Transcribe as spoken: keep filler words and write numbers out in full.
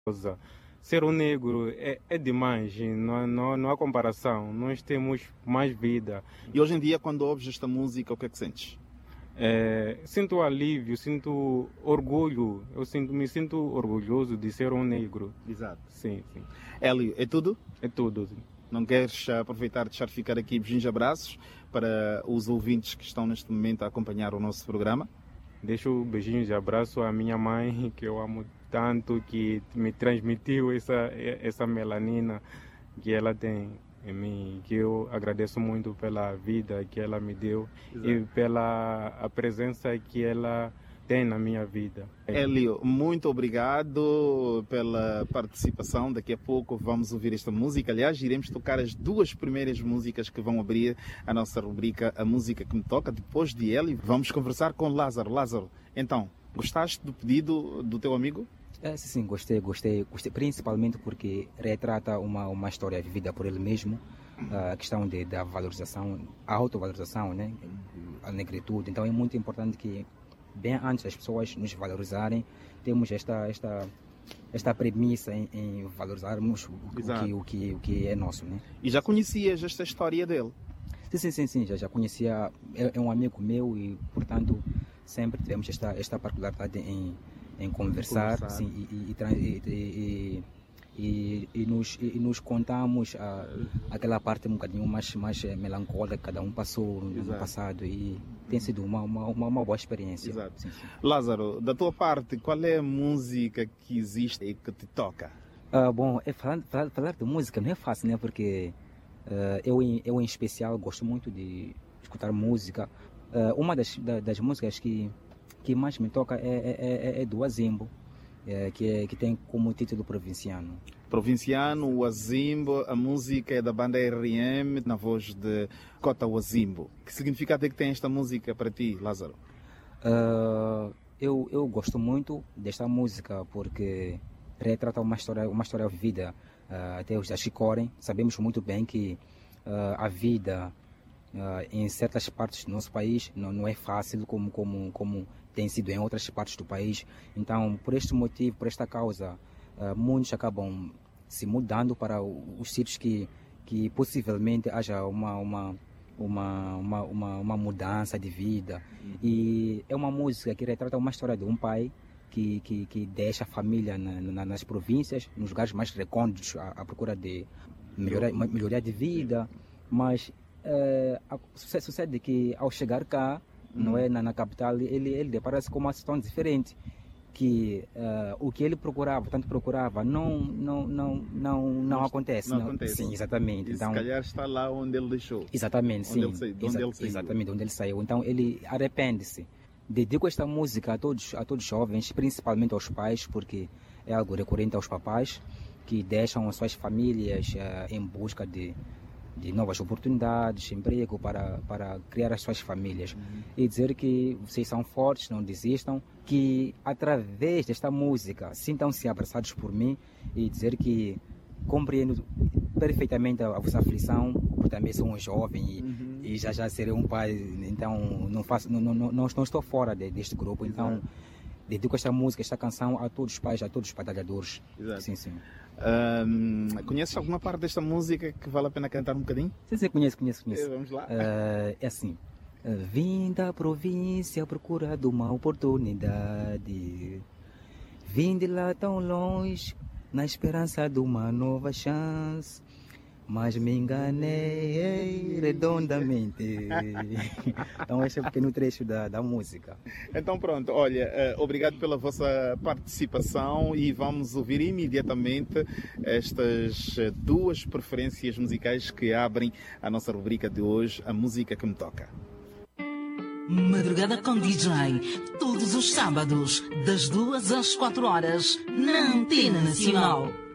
Ser um negro é, é demais, não, não, não há comparação. Nós temos mais vida. E hoje em dia, quando ouves esta música, o que é que sentes? É, sinto alívio, sinto orgulho. Eu sinto, me sinto orgulhoso de ser um negro. Exato. Sim, sim. Hélio, é tudo? É tudo. Não queres aproveitar de deixar ficar aqui beijinhos e abraços para os ouvintes que estão neste momento a acompanhar o nosso programa? Deixo beijinhos e abraço à minha mãe, que eu amo tanto, que me transmitiu essa, essa melanina que ela tem em mim, que eu agradeço muito pela vida que ela me deu. Exato. E pela a presença que ela tem na minha vida. Hélio, muito obrigado pela participação. Daqui a pouco vamos ouvir esta música. Aliás, iremos tocar as duas primeiras músicas que vão abrir a nossa rubrica A Música que Me Toca. Depois de Hélio, vamos conversar com Lázaro. Lázaro, então, gostaste do pedido do teu amigo? É, sim, sim, gostei, gostei, gostei, principalmente porque retrata uma, uma história vivida por ele mesmo, a questão de, da valorização, a autovalorização, né, a negritude. Então é muito importante que, bem antes das pessoas nos valorizarem, temos esta, esta, esta premissa em, em valorizarmos o, o, que, o, que, o que é nosso. Né? E já conhecias esta história dele? Sim, sim, sim, sim já, já conhecia, é, é um amigo meu e, portanto, sempre tivemos esta, esta particularidade em, em conversar, conversar. Sim, e, e, e, e, e, nos, e nos contamos a, aquela parte um bocadinho mais, mais melancólica que cada um passou no Exato. passado e tem sido uma, uma, uma boa experiência. Exato. Sim, sim. Lázaro, da tua parte, qual é a música que existe e que te toca? Ah, bom, é, falar, falar, falar de música não é fácil, né? Porque uh, eu, eu, em especial, gosto muito de escutar música. Uh, uma das, da, das músicas que que mais me toca é, é, é, é do Azimbo, é, que, é, que tem como título Provinciano. Provinciano, o Azimbo, a música é da banda R M, na voz de Cota Azimbo. Que significado é que tem esta música para ti, Lázaro? Uh, eu, eu gosto muito desta música porque retrata uma história, uma história vivida. Uh, até os da Chicorem, sabemos muito bem que uh, a vida uh, em certas partes do nosso país não, não é fácil como, como, como tem sido em outras partes do país. Então, por este motivo, por esta causa, uh, muitos acabam se mudando para os sítios que, que possivelmente haja uma, uma, uma, uma, uma, uma mudança de vida. Uhum. E é uma música que retrata uma história de um pai que, que, que deixa a família na, na, nas províncias, nos lugares mais recônditos, à, à procura de melhoria, melhoria de vida. Mas é, a, sucede que ao chegar cá, não é, na, na capital, ele, ele depara-se com uma situação diferente, que uh, o que ele procurava, tanto procurava, não, não, não, não, não acontece. Não, não acontece. Sim, exatamente. E então, se calhar está lá onde ele deixou. Exatamente, onde sim. Ele saiu, onde Exa ele saiu. Exatamente, onde ele saiu. Então ele arrepende-se. Dedico esta música a todos, a todos os jovens, principalmente aos pais, porque é algo recorrente aos papais, que deixam as suas famílias uh, em busca de de novas oportunidades, emprego para, para criar as suas famílias. Uhum. E dizer que vocês são fortes, não desistam, que através desta música sintam-se abraçados por mim e dizer que compreendo perfeitamente a vossa aflição, porque também sou um jovem e, uhum. e já já serei um pai, então não, faço, não, não, não, não estou fora de, deste grupo. Então, exato. Dedico esta música, esta canção a todos os pais, a todos os batalhadores. Exato. Sim, sim. Um, conheces alguma parte desta música que vale a pena cantar um bocadinho? Sim, sim, conheço, conheço, conheço. É, vamos lá. Uh, é assim. Vim da província à procura de uma oportunidade. Vim de lá tão longe na esperança de uma nova chance. Mas me enganei redondamente. Então este é um pequeno trecho da, da música. Então pronto, olha, uh, obrigado pela vossa participação e vamos ouvir imediatamente estas duas preferências musicais que abrem a nossa rubrica de hoje, A Música que Me Toca. Madrugada com D J, todos os sábados, das duas às quatro horas, na Antena Nacional.